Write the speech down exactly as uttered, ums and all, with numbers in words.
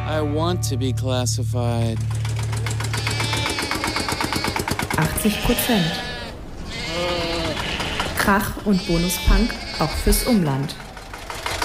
I want to be classified. achtzig Prozent. Krach und Bonuspunk auch fürs Umland.